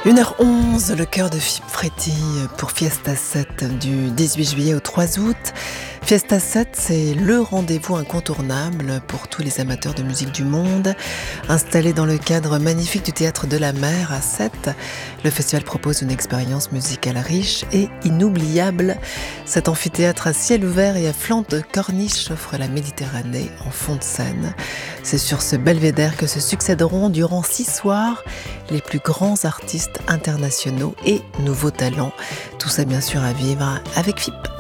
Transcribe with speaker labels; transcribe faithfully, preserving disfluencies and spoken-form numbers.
Speaker 1: une heure onze, le cœur de Philippe Fréty pour Fiesta sept du dix-huit juillet au trois août. Fiesta sept, c'est le rendez-vous incontournable pour tous les amateurs de musique du monde. Installé dans le cadre magnifique du Théâtre de la Mer à Sète, le festival propose une expérience musicale riche et inoubliable. Cet amphithéâtre à ciel ouvert et à flanc de corniche offre la Méditerranée en fond de scène. C'est sur ce belvédère que se succéderont durant six soirs les plus grands artistes internationaux et nouveaux talents. Tout ça bien sûr à vivre avec F I P.